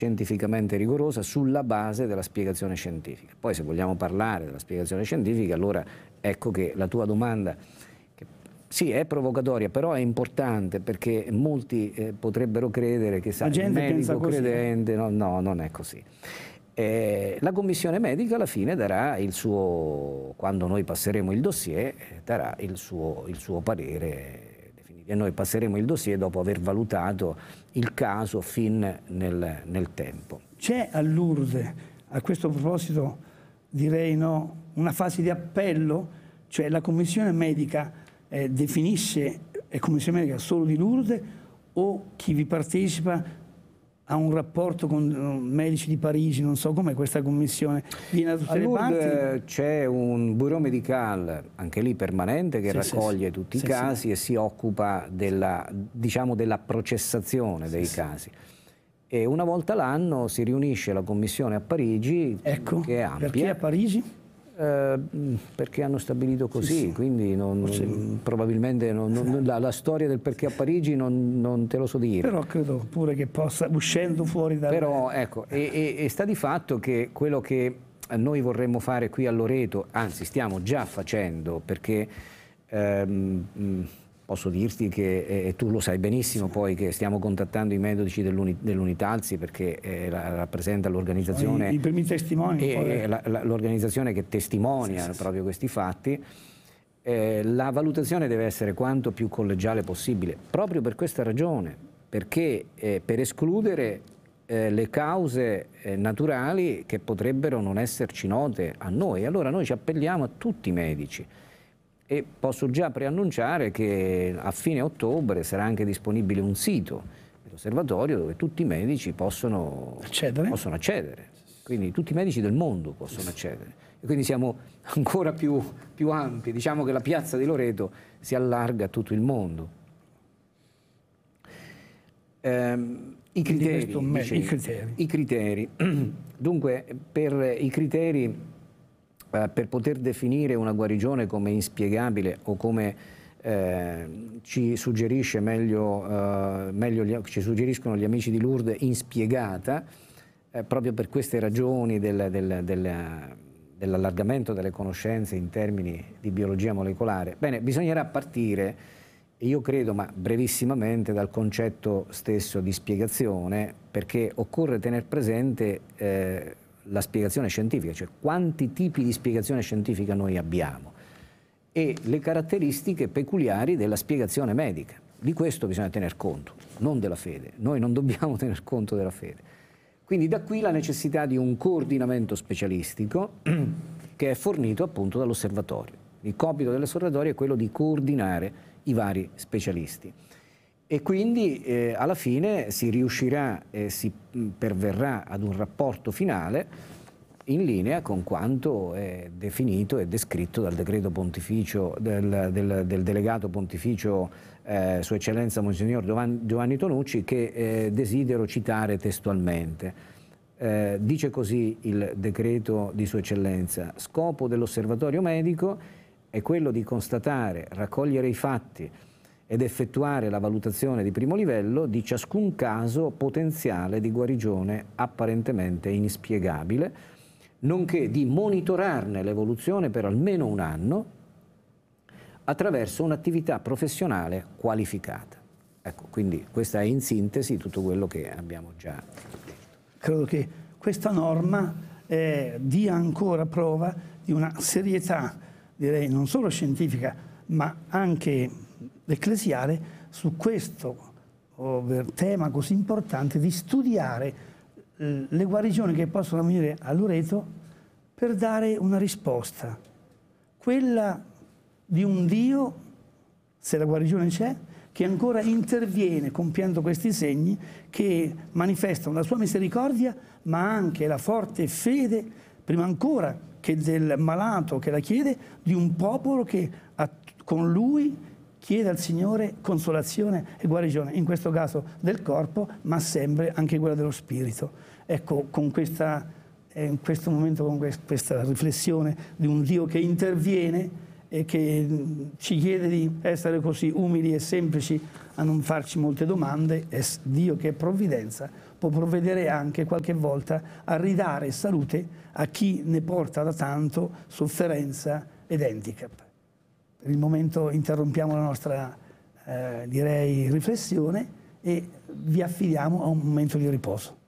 scientificamente rigorosa sulla base della spiegazione scientifica. Poi se vogliamo parlare della spiegazione scientifica, allora ecco che la tua domanda, che sì è provocatoria, però è importante, perché molti potrebbero credere che il medico credente, no, non è così. La commissione medica alla fine darà il suo, quando noi passeremo il dossier, darà il suo parere. E noi passeremo il dossier dopo aver valutato il caso fin nel tempo. C'è a Lourdes, a questo proposito direi una fase di appello, cioè la commissione medica definisce, è commissione medica solo di Lourdes, o chi vi partecipa ha un rapporto con medici di Parigi, non so com'è questa commissione, viene da tutte le parti? C'è un bureau médical, anche lì permanente, che raccoglie tutti i casi e si occupa diciamo, della processazione dei casi. E una volta l'anno si riunisce la commissione a Parigi, che è ampia. Perché a Parigi? Perché hanno stabilito così, quindi probabilmente la storia del perché a Parigi non te lo so dire. Però credo pure che possa, uscendo fuori da... Però ecco, e sta di fatto che quello che noi vorremmo fare qui a Loreto, anzi stiamo già facendo, perché posso dirti che, e tu lo sai benissimo poi, che stiamo contattando i medici dell'Unitalsi, perché rappresenta l'organizzazione, i primi testimoni, l'organizzazione che testimonia proprio questi fatti. La valutazione deve essere quanto più collegiale possibile, proprio per questa ragione, perché per escludere le cause naturali che potrebbero non esserci note a noi. Allora noi ci appelliamo a tutti i medici. E posso già preannunciare che a fine ottobre sarà anche disponibile un sito dell'osservatorio dove tutti i medici possono accedere. Quindi tutti i medici del mondo possono accedere. E quindi siamo ancora più ampi. Diciamo che la piazza di Loreto si allarga a tutto il mondo. I criteri. Dunque, per i criteri... per poter definire una guarigione come inspiegabile o come ci suggerisce ci suggeriscono gli amici di Lourdes, inspiegata, proprio per queste ragioni dell'allargamento delle conoscenze in termini di biologia molecolare, bene, bisognerà partire, io credo, ma brevissimamente, dal concetto stesso di spiegazione, perché occorre tener presente la spiegazione scientifica, cioè quanti tipi di spiegazione scientifica noi abbiamo e le caratteristiche peculiari della spiegazione medica. Di questo bisogna tener conto, non della fede. Noi non dobbiamo tener conto della fede. Quindi da qui la necessità di un coordinamento specialistico che è fornito appunto dall'osservatorio. Il compito dell'osservatorio è quello di coordinare i vari specialisti. E quindi alla fine si riuscirà e si perverrà ad un rapporto finale in linea con quanto è definito e descritto dal decreto pontificio del delegato pontificio Sua Eccellenza Monsignor Giovanni Tonucci, che desidero citare testualmente. Dice così il decreto di Sua Eccellenza: scopo dell'osservatorio medico è quello di constatare, raccogliere i fatti ed effettuare la valutazione di primo livello di ciascun caso potenziale di guarigione apparentemente inspiegabile, nonché di monitorarne l'evoluzione per almeno un anno attraverso un'attività professionale qualificata. Ecco, quindi questa è in sintesi tutto quello che abbiamo già detto. Credo che questa norma dia ancora prova di una serietà, direi non solo scientifica, ma anche ecclesiale, su questo tema così importante di studiare le guarigioni che possono avvenire a Loreto per dare una risposta, quella di un Dio, se la guarigione c'è, che ancora interviene compiendo questi segni, che manifestano la sua misericordia, ma anche la forte fede, prima ancora che del malato che la chiede, di un popolo che con lui chiede al Signore consolazione e guarigione, in questo caso del corpo, ma sempre anche quella dello spirito. Ecco, in questo momento, con questa riflessione di un Dio che interviene, e che ci chiede di essere così umili e semplici a non farci molte domande, e Dio, che è provvidenza, può provvedere anche qualche volta a ridare salute a chi ne porta da tanto sofferenza ed handicap. Per il momento interrompiamo la nostra, direi, riflessione e vi affidiamo a un momento di riposo.